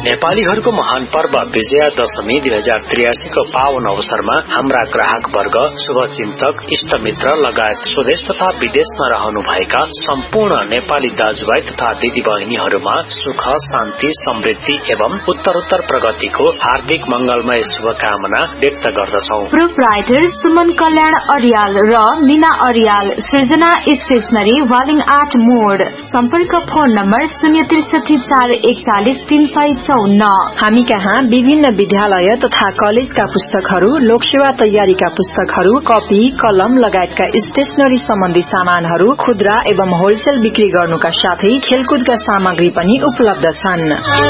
नेपालीहरूको महान पर्व विजयादशमी 2083 को पावन अवसरमा हाम्रा ग्राहक वर्ग, शुभचिन्तक, इष्टमित्र लगायत स्वदेश तथा विदेशमा रहनुभएका सम्पूर्ण नेपाली दाजुभाइ तथा दिदीबहिनीहरूमा सुख, शान्ति, समृद्धि एवं उत्तरोत्तर प्रगतिको हार्दिक मंगलमय शुभकामना व्यक्त गर्दछौ। प्रोप्राइटर सुमन कल्याण अर्याल र मीना अर्याल, सृजना स्टेशनरी, वालिङ 8 मोड। सम्पर्क फोन नम्बर 063414354। हामी कहाँ विभिन्न विद्यालय तथा कलेजका पुस्तकहरू, लोकसेवा तयारीका पुस्तकहरू, कपी, कलम लगायतका स्टेशनरी सम्बन्धी सामानहरू खुद्रा एवं होलसेल बिक्री गर्नुका साथै खेलकुदका सामग्री पनि उपलब्ध छन्।